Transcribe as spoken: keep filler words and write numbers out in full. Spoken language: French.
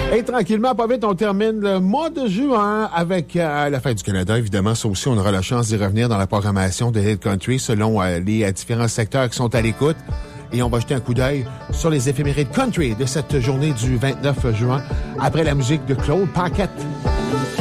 Et tranquillement, pas vite, on termine le mois de juin avec euh, la Fête du Canada. Évidemment, ça aussi, on aura la chance d'y revenir dans la programmation de Hit Country selon euh, les euh, différents secteurs qui sont à l'écoute. Et on va jeter un coup d'œil sur les éphémérides country de cette journée du vingt-neuf juin après la musique de Claude Paquette.